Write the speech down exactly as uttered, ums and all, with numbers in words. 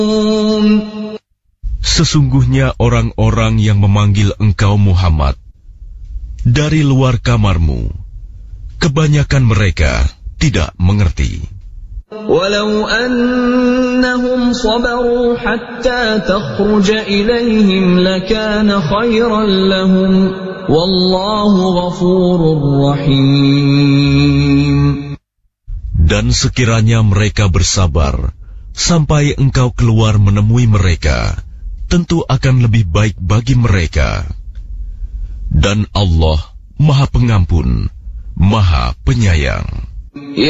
Sesungguhnya orang-orang yang memanggil engkau Muhammad dari luar kamarmu, kebanyakan mereka tidak mengerti. Walau annahum sabaru hatta takhruja ilaihim lakana khairan lahum wallahu ghafurur rahim. Dan sekiranya mereka bersabar sampai engkau keluar menemui mereka, tentu akan lebih baik bagi mereka. Dan Allah Maha Pengampun, Maha Penyayang.